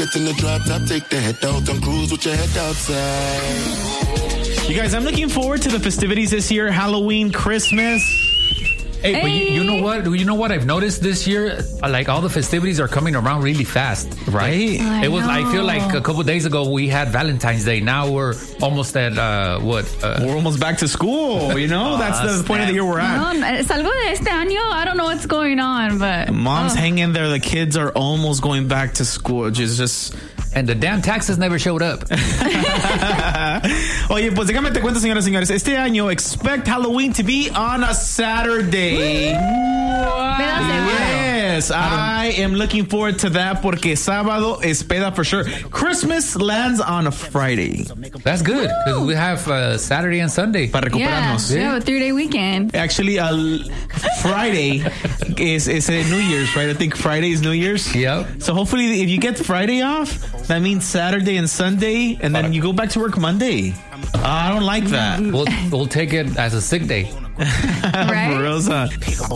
it in the drop top, take the head out and cruise with your head outside. You guys, I'm looking forward to the festivities this year. Halloween, Christmas. Hey, but you know what? You know what I've noticed this year? Like all the festivities are coming around really fast, right? I feel like a couple days ago we had Valentine's Day. Now we're almost at we're almost back to school. You know, that's the point of the year we're at. No, es algo de este año. I don't know what's going on, but Mom's hang in there. The kids are almost going back to school. Just. And the damn taxes never showed up. Oye, pues déjame te cuento, señoras y señores. Este año, expect Halloween to be on a Saturday. Yes, I am looking forward to that porque sábado es peda for sure. Christmas lands on a Friday. That's good because we have Saturday and Sunday para recuperarnos. Yeah, a 3-day weekend. Actually, Friday is New Year's, right? I think Friday is New Year's. Yep. So hopefully, if you get Friday off, that means Saturday and Sunday, and then you go back to work Monday. I don't like that. We'll take it as a sick day. Right? For real, son.